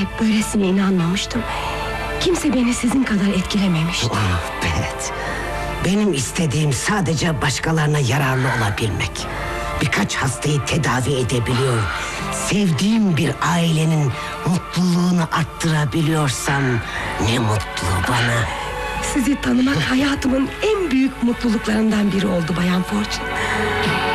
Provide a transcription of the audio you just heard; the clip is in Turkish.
böylesine inanmamıştım. Kimse beni sizin kadar etkilememişti. Evet. Benim istediğim sadece başkalarına yararlı olabilmek. Birkaç hastayı tedavi edebiliyor, sevdiğim bir ailenin mutluluğunu arttırabiliyorsam ne mutlu bana. Sizi tanımak hayatımın en büyük mutluluklarından biri oldu Bayan Fortune.